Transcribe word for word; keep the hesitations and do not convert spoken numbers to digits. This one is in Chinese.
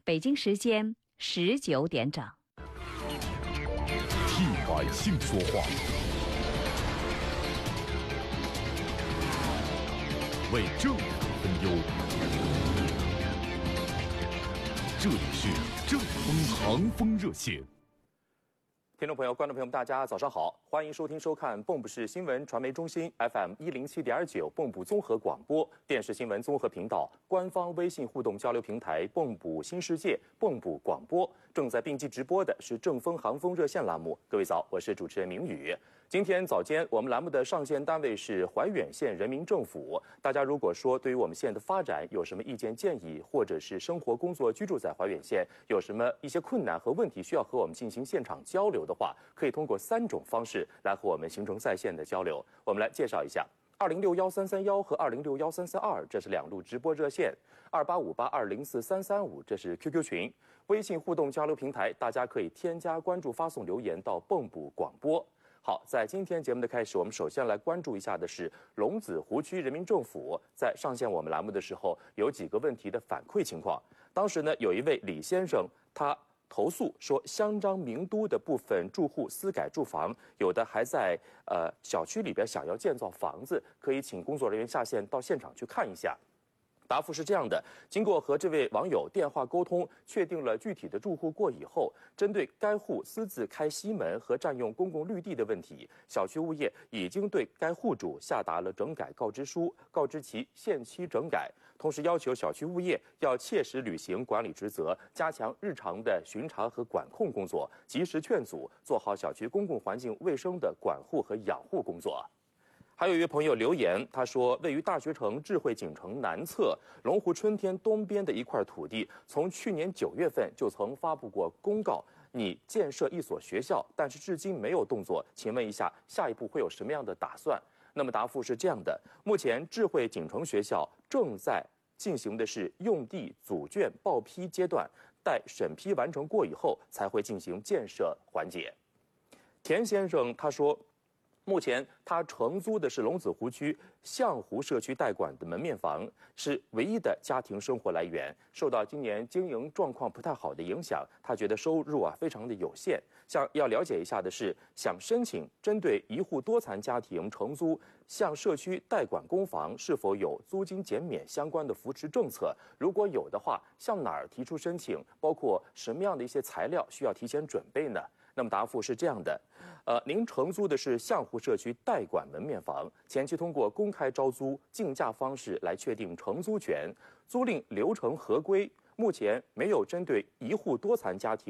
北京时间十九点整。 替百姓说话，为政府分忧。这里是正风航风热线。 听众朋友、观众朋友们，大家早上好，欢迎收听收看蚌埠市新闻传媒中心 F M 一零七点九蚌埠综合广播电视新闻综合频道官方微信互动交流平台蚌埠新世界蚌埠广播，正在并机直播的是正风航风热线栏目。各位早，我是主持人明宇。今天早间，我们栏目的上线单位是怀远县人民政府。大家如果说对于我们县的发展有什么意见建议，或者是生活、工作、居住在怀远县有什么一些困难和问题需要和我们进行现场交流的话，可以通过三种方式来和我们形成在线的交流。我们来介绍一下：二零六幺三三幺和二零六幺三三二，这是两路直播热线；二八五八二零四三三五，这是 Q Q 群。微信互动交流平台，大家可以添加关注、发送留言到蚌埠广播。好，在今天节目的开始，我们首先来关注一下的是龙子湖区人民政府在上线我们栏目的时候有几个问题的反馈情况。当时呢，有一位李先生，他投诉说，香樟名都的部分住户私改住房，有的还在呃小区里边想要建造房子，可以请工作人员下线到现场去看一下。答复是这样的：经过和这位网友电话沟通，确定了具体的住户过以后，针对该户私自开西门和占用公共绿地的问题，小区物业已经对该户主下达了整改告知书，告知其限期整改，同时要求小区物业要切实履行管理职责，加强日常的巡查和管控工作，及时劝阻，做好小区公共环境卫生的管护和养护工作。还有一位朋友留言，他说，位于大学城智慧景城南侧龙湖春天东边的一块土地，从去年九月份就曾发布过公告，拟建设一所学校，但是至今没有动作，请问一下，下一步会有什么样的打算？那么答复是这样的：目前智慧景城学校正在进行的是用地组卷报批阶段，待审批完成过以后，才会进行建设环节。田先生他说，目前他承租的是龙子湖区象湖社区代管的门面房，是唯一的家庭生活来源。受到今年经营状况不太好的影响，他觉得收入啊非常的有限。想要了解一下的是，想申请针对一户多残家庭承租向社区代管公房是否有租金减免相关的扶持政策？如果有的话，向哪儿提出申请？包括什么样的一些材料需要提前准备呢？那么答复是这样的，呃，您承租的是象湖社区代管门面房，前期通过公开招租、竞价方式来确定承租权，租赁流程合规，目前没有针对一户多残家庭